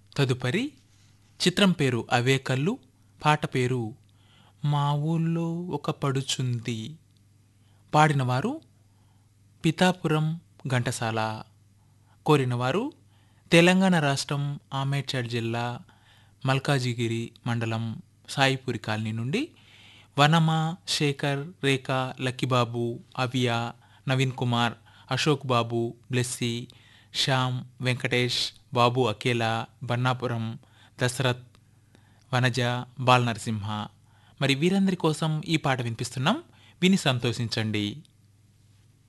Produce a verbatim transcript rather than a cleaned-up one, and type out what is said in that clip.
తదుపరి చిత్రం పేరు అవే కళ్ళు, పాట పేరు మా ఊళ్ళో ఒక పడుచుంది. పాడినవారు పితాపురం ఘంటసాల. కోరినవారు తెలంగాణ రాష్ట్రం ఆమేడ్చర్ జిల్లా మల్కాజిగిరి మండలం సాయిపురి కాలనీ నుండి వనమ, శేఖర్, రేఖ, లక్కీబాబు, అవియా, నవీన్ కుమార్, అశోక్ బాబు, బ్లెస్సీ, శ్యామ్, వెంకటేష్, బాబు అకేలా, బన్నాపురం, దశరథ్, వనజ, బాల్ నరసింహ. మరి వీరందరి కోసం ఈ పాట వినిపిస్తున్నాం, విని సంతోషించండి.